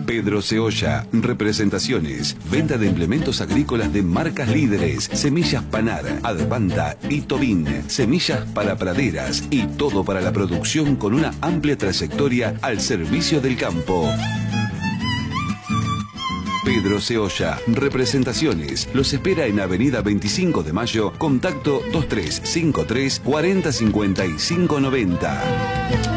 Pedro Ceolla, representaciones, venta de implementos agrícolas de marcas líderes, semillas Panar, Advanta y Tobin, semillas para praderas y todo para la producción con una amplia trayectoria al servicio del campo. Pedro Ceolla, representaciones, los espera en Avenida 25 de Mayo, contacto 2353 40 55 90.